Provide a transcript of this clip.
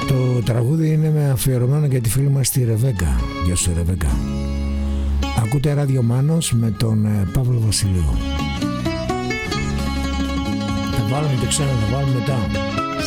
Το τραγούδι είναι αφιερωμένο για τη φίλη μας τη Ρεβέκα. Γεια σου Ρεβέκα. Ακούτε Ράδιο Μάνος με τον Παύλο Βασιλείου. Θα βάλουμε και ξένα, θα βάλουμε μετά.